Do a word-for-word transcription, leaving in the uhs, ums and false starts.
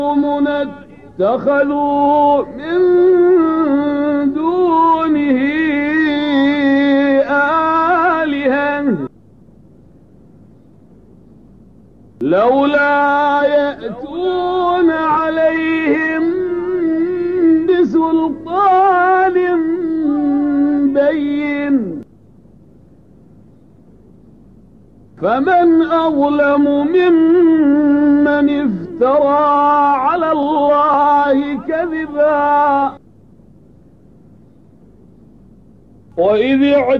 قوم اتخذوا من دونه آلهة لولا يأتون عليهم بسلطان بين فمن أظلم ممن افترى على الله كذبا وإذ